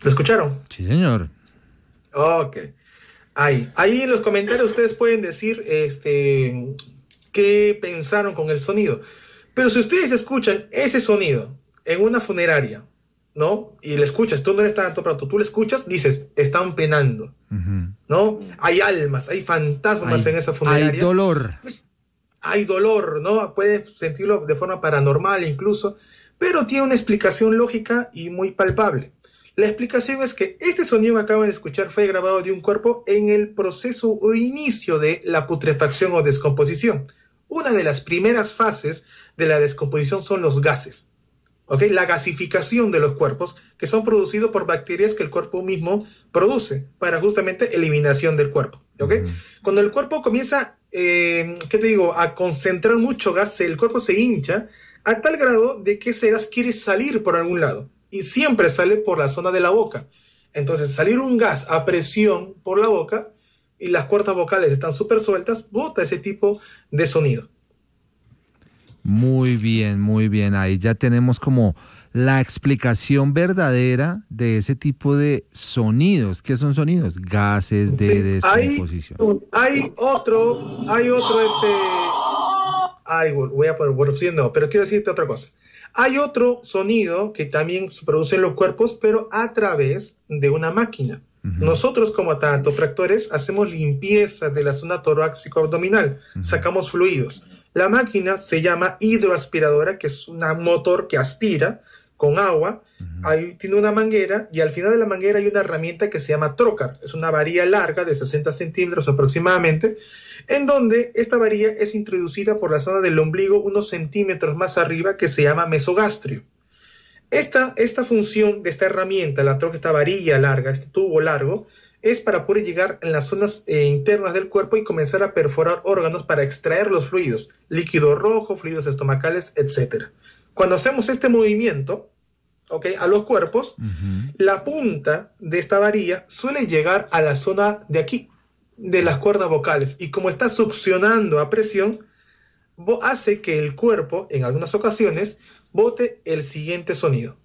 ¿Lo escucharon? Sí, señor. Ok. Ahí en los comentarios ustedes pueden decir qué pensaron con el sonido. Pero si ustedes escuchan ese sonido en una funeraria, ¿no? Y le escuchas, tú no eres tanto pronto, tú le escuchas, dices, están penando, ¿no? Hay almas, hay fantasmas en esa funeraria. Hay dolor. Pues, hay dolor, ¿no? Puedes sentirlo de forma paranormal incluso, pero tiene una explicación lógica y muy palpable. La explicación es que este sonido que acaban de escuchar fue grabado de un cuerpo en el proceso o inicio de la putrefacción o descomposición. Una de las primeras fases de la descomposición son los gases, ¿ok? La gasificación de los cuerpos que son producidos por bacterias que el cuerpo mismo produce para justamente eliminación del cuerpo, ¿ok? Cuando el cuerpo comienza, a concentrar mucho gas, el cuerpo se hincha a tal grado de que ese gas quiere salir por algún lado y siempre sale por la zona de la boca. Entonces, salir un gas a presión por la boca y las cuerdas vocales están súper sueltas, bota ese tipo de sonido. Muy bien, muy bien. Ahí ya tenemos como la explicación verdadera de ese tipo de sonidos. ¿Qué son sonidos? Gases de descomposición. Voy a poner no, pero quiero decirte otra cosa. Hay otro sonido que también se produce en los cuerpos, pero a través de una máquina. Nosotros como tanatopractores hacemos limpieza de la zona torácico-abdominal, sacamos fluidos. La máquina se llama hidroaspiradora, que es un motor que aspira con agua. Ahí tiene una manguera y al final de la manguera hay una herramienta que se llama trocar. Es una varilla larga de 60 centímetros aproximadamente, en donde esta varilla es introducida por la zona del ombligo unos centímetros más arriba, que se llama mesogastrio. Esta función de esta herramienta, la troca, esta varilla larga, este tubo largo, es para poder llegar en las zonas internas del cuerpo y comenzar a perforar órganos para extraer los fluidos, líquido rojo, fluidos estomacales, etc. Cuando hacemos este movimiento, a los cuerpos, la punta de esta varilla suele llegar a la zona de aquí, de las cuerdas vocales, y como está succionando a presión, hace que el cuerpo, en algunas ocasiones, bote el siguiente sonido.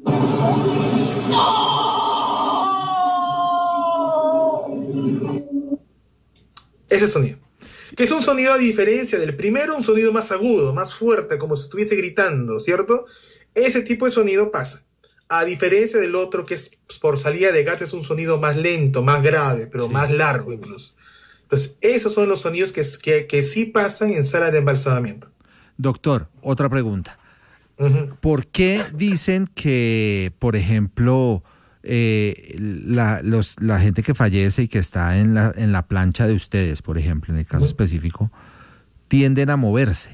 Ese sonido, que es un sonido, a diferencia del primero, un sonido más agudo, más fuerte, como si estuviese gritando, ¿cierto? Ese tipo de sonido pasa. A diferencia del otro, que es por salida de gas, es un sonido más lento, más grave, pero más largo incluso. Entonces, esos son los sonidos que sí pasan en sala de embalsamamiento. Doctor, otra pregunta. ¿Por qué dicen que, por ejemplo, la gente que fallece y que está en la plancha de ustedes, por ejemplo, en el caso específico, tienden a moverse?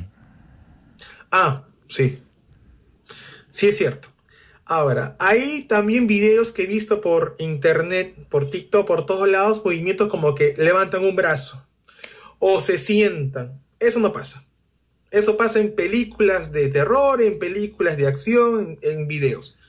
Sí. Sí, es cierto. Ahora, hay también videos que he visto por internet, por TikTok, por todos lados, movimientos como que levantan un brazo o se sientan. Eso no pasa. Eso pasa en películas de terror, en películas de acción, en videos.